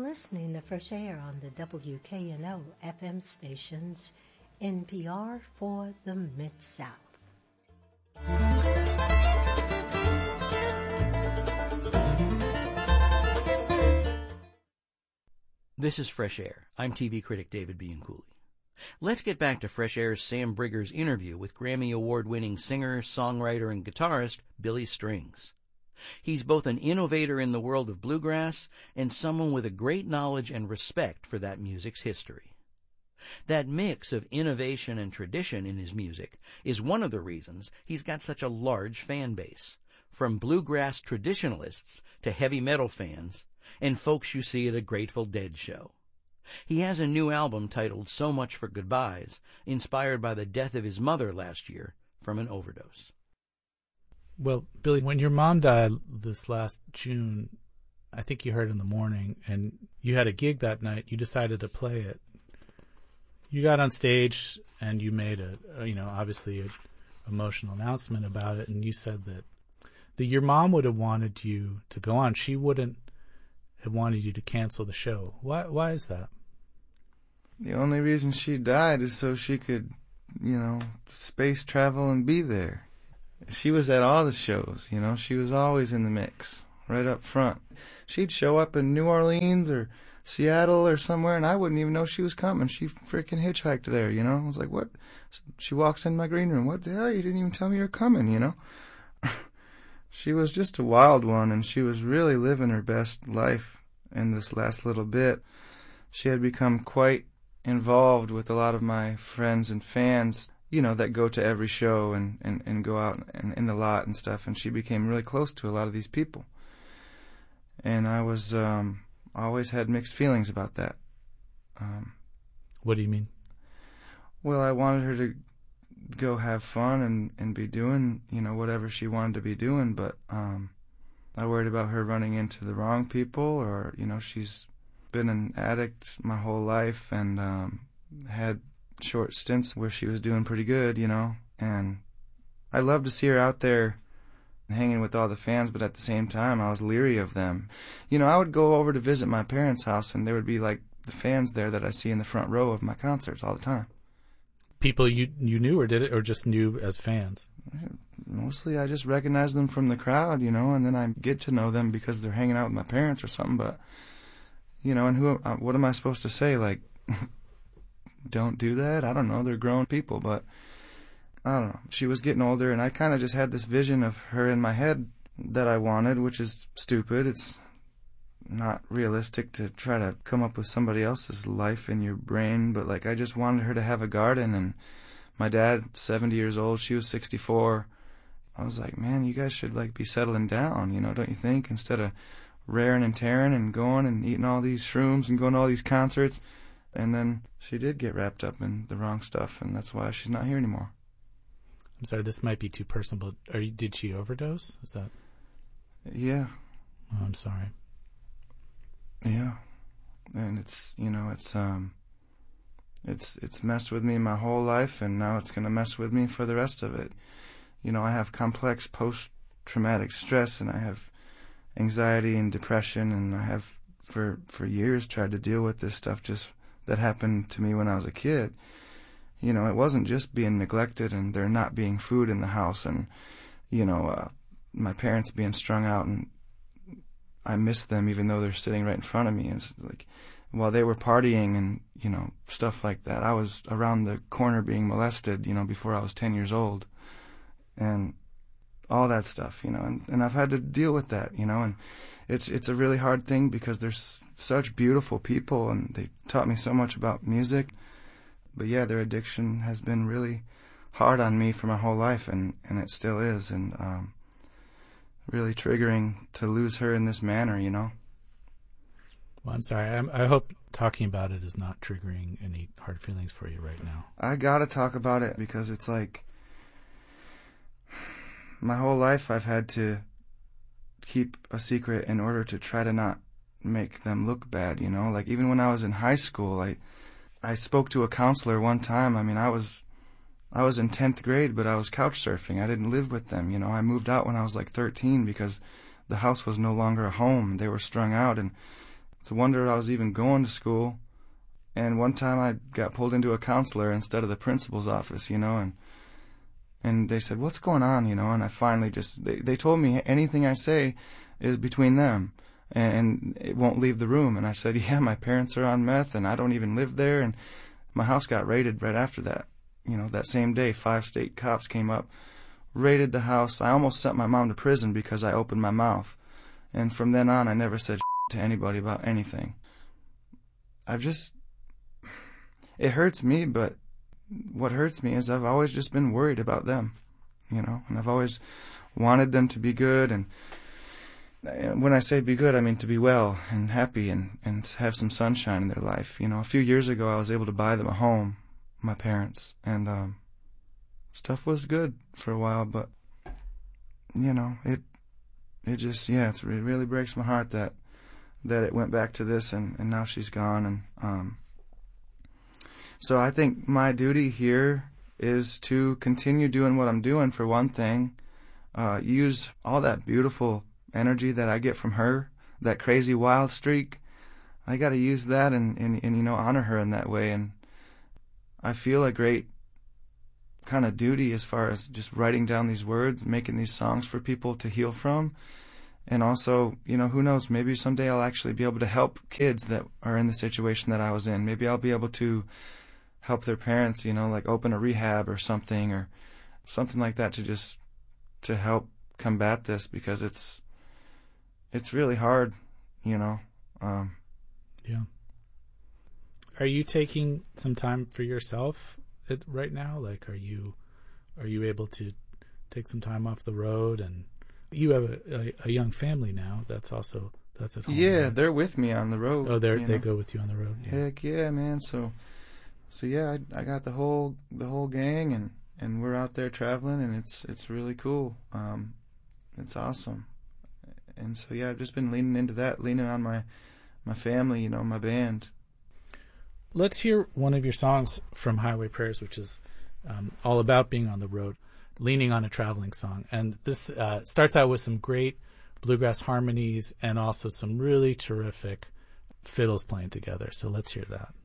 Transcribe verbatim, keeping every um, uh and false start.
listening to Fresh Air on the W K N O F M stations, N P R for the Mid-South. This is Fresh Air. I'm T V critic David Bianculli. Let's get back to Fresh Air's Sam Brigger's interview with Grammy Award-winning singer, songwriter, and guitarist Billy Strings. He's both an innovator in the world of bluegrass and someone with a great knowledge and respect for that music's history. That mix of innovation and tradition in his music is one of the reasons he's got such a large fan base, from bluegrass traditionalists to heavy metal fans and folks you see at a Grateful Dead show. He has a new album titled So Much for Goodbyes, inspired by the death of his mother last year from an overdose. Well, Billy, when your mom died this last June, I think you heard in the morning, and you had a gig that night, you decided to play it. You got on stage and you made a, a you know, obviously an emotional announcement about it, and you said that, that your mom would have wanted you to go on. She wouldn't have wanted you to cancel the show. Why, why is that? The only reason she died is so she could, you know, space travel and be there. She was at all the shows, you know. She was always in the mix, right up front. She'd show up in New Orleans or Seattle or somewhere, and I wouldn't even know she was coming. She freaking hitchhiked there, you know. I was like, what? She walks in my green room. What the hell? You didn't even tell me you were coming, you know. She was just a wild one, and she was really living her best life in this last little bit. She had become quite involved with a lot of my friends and fans, you know, that go to every show and, and, and go out and in the lot and stuff, and she became really close to a lot of these people. And I was, um, always had mixed feelings about that. Um, what do you mean? Well, I wanted her to go have fun and, and be doing, you know, whatever she wanted to be doing, but um, I worried about her running into the wrong people, or, you know, she's been an addict my whole life and um, had short stints where she was doing pretty good, you know, and I love to see her out there hanging with all the fans, but at the same time I was leery of them. You know, I would go over to visit my parents' house and there would be like the fans there that I see in the front row of my concerts all the time. People you you knew or did it, or just knew as fans? Mostly I just recognized them from the crowd, you know, and then I get to know them because they're hanging out with my parents or something, but, you know, and who? what am I supposed to say, like, don't do that? I don't know, they're grown people, but I don't know. She was getting older, and I kind of just had this vision of her in my head that I wanted, which is stupid. It's not realistic to try to come up with somebody else's life in your brain, but, like, I just wanted her to have a garden, and my dad, seventy years old, she was sixty-four. I was like, man, you guys should, like, be settling down, you know, don't you think? Instead of raring and tearing and going and eating all these shrooms and going to all these concerts. And then she did get wrapped up in the wrong stuff, and that's why she's not here anymore. I'm sorry, this might be too personal, but are you, did she overdose? Is that? Yeah. Oh, I'm sorry. Yeah. And it's, you know, it's, um, it's, it's messed with me my whole life, and now it's going to mess with me for the rest of it. You know, I have complex post-traumatic stress, and I have anxiety and depression, and I have for, for years tried to deal with this stuff just that happened to me when I was a kid. You know, it wasn't just being neglected and there not being food in the house and, you know, uh, my parents being strung out, and I miss them even though they're sitting right in front of me. It's like, while they were partying and, you know, stuff like that, I was around the corner being molested, you know, before I was ten years old. And all that stuff, you know, and, and I've had to deal with that, you know, and it's it's a really hard thing because there's such beautiful people and they taught me so much about music. But yeah, their addiction has been really hard on me for my whole life, and, and it still is, and um, really triggering to lose her in this manner, you know. Well, I'm sorry. I'm, I hope talking about it is not triggering any hard feelings for you right now. I gotta talk about it because it's like, my whole life I've had to keep a secret in order to try to not make them look bad, you know? Like, even when I was in high school, I I spoke to a counselor one time. I mean, I was I was in tenth grade, but I was couch surfing. I didn't live with them, you know? I moved out when I was like thirteen because the house was no longer a home. They were strung out, and It's a wonder I was even going to school. And one time I got pulled into a counselor instead of the principal's office, you know, and and they said, what's going on, you know, and I finally just, they, they told me anything I say is between them, and, and it won't leave the room. And I said, yeah, my parents are on meth, and I don't even live there, and my house got raided right after that. You know, that same day, five state cops came up, raided the house. I almost sent my mom to prison because I opened my mouth. And from then on, I never said to anybody about anything. I've just, it hurts me, but what hurts me is I've always just been worried about them, you know, and I've always wanted them to be good. And when I say be good, I mean to be well and happy and, and have some sunshine in their life. You know, a few years ago, I was able to buy them a home, my parents, and um, stuff was good for a while, but, you know, it it just, yeah, it's, it really breaks my heart that that it went back to this, and, and now she's gone. And um, so I think my duty here is to continue doing what I'm doing, for one thing, uh, use all that beautiful energy that I get from her, that crazy wild streak. I got to use that and, and, and, you know, honor her in that way. And I feel a great kind of duty as far as just writing down these words, making these songs for people to heal from. And also, you know, who knows, maybe someday I'll actually be able to help kids that are in the situation that I was in. Maybe I'll be able to help their parents, you know, like open a rehab or something, or something like that, to just to help combat this, because it's it's really hard, you know. Um, yeah. Are you taking some time for yourself at, right now? Like, are you are you able to take some time off the road? And you have a, a, a young family now. That's also that's at home. Yeah, right? they're with me on the road. Oh, they they know? go with you on the road. Yeah. Heck yeah, man. So, so yeah, I, I got the whole the whole gang, and, and we're out there traveling, and it's it's really cool. Um, it's awesome. And so yeah, I've just been leaning into that, leaning on my my family, you know, my band. Let's hear one of your songs from Highway Prayers, which is um, all about being on the road, leaning on a traveling song. And this uh, starts out with some great bluegrass harmonies and also some really terrific fiddles playing together. So let's hear that.